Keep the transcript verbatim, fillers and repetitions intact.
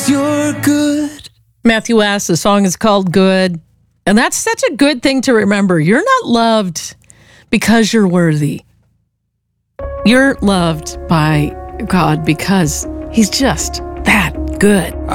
'cause you're good. Matthew S., the song is called Good. And that's such a good thing to remember. You're not loved because you're worthy. You're loved by God because he's just that good.